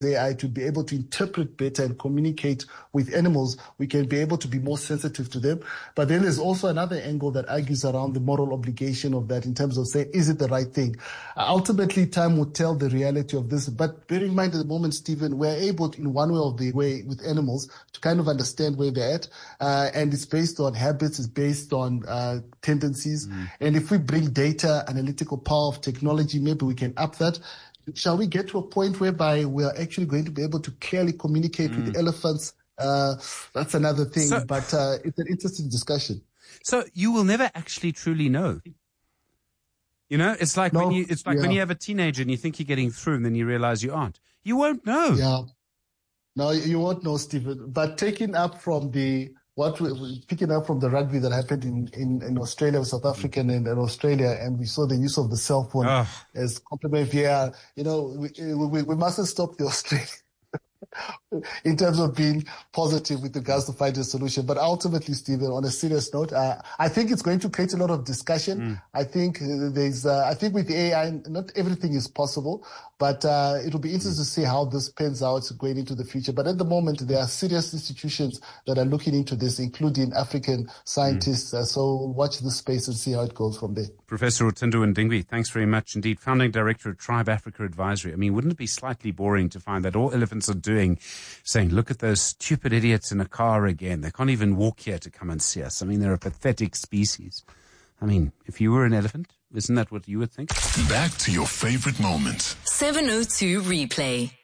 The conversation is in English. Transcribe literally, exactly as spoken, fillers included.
A I to be able to interpret better and communicate with animals, we can be able to be more sensitive to them. But then there's also another angle that argues around the moral obligation of that in terms of saying, is it the right thing? Uh, ultimately, time will tell the reality of this. But bear in mind at the moment, Stephen, we're able to, in one way or the way with animals to kind of understand where they're at. Uh, and it's based on habits, it's based on uh, tendencies. Mm. And if we bring data, analytical power of technology, maybe we can up that. Shall we get to a point whereby we are actually going to be able to clearly communicate mm. with elephants? Uh, that's another thing, so, but uh, it's an interesting discussion. So you will never actually truly know. You know, it's like no, when you it's like yeah. when you have a teenager and you think you're getting through, and then you realize you aren't. You won't know. Yeah, no, you won't know, Stephen. But taking up from the what we picking up from the rugby that happened in, in, in Australia with South African and, and Australia, and we saw the use of the cell phone oh. as complement. Yeah, you know, we, we, we mustn't stop the Australians in terms of being positive with regards to finding a solution. But ultimately, Stephen, on a serious note, uh, I think it's going to create a lot of discussion. Mm. I think there's, uh, I think with the A I, not everything is possible, but uh, it will be interesting mm. to see how this pans out going into the future. But at the moment, there are serious institutions that are looking into this, including African scientists. Mm. Uh, so watch this space and see how it goes from there. Professor Uthando Ndingwi, thanks very much indeed. Founding Director at Tribe Africa Advisory. I mean, wouldn't it be slightly boring to find that all elephants are doing, saying, look at those stupid idiots in a car again. They can't even walk here to come and see us. I mean, they're a pathetic species. I mean, if you were an elephant, isn't that what you would think? Back to your favorite moments. seven oh two Replay.